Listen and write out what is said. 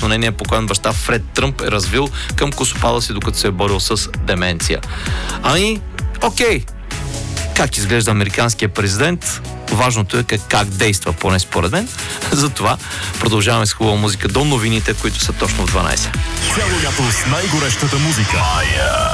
вероятно нейният покоен баща Фред Тръмп е развил към косопада си, докато се е борил с деменция. Окей. Как изглежда американския президент? Важното е как действа, поне според мен. Затова продължаваме с хубава музика до новините, които са точно в 12. Цяло лято с най-горещата музика.